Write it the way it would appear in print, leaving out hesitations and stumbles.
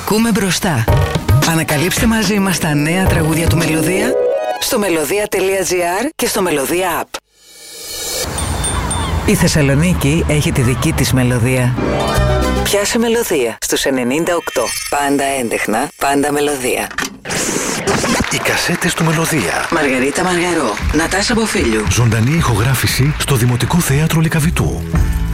Ακούμε μπροστά. Ανακαλύψτε μαζί μας τα νέα τραγούδια του Μελωδία στο melodia.gr και στο Melodia App. Η Θεσσαλονίκη έχει τη δική της μελωδία. Πιάσε Μελωδία στους 98. Πάντα έντεχνα, πάντα μελωδία. Οι κασέτες του Μελωδία. Μαργαρίτα Μαργαρό, Νατάσα Μποφίλιου. Ζωντανή ηχογράφηση στο Δημοτικό Θέατρο Λυκαβητού.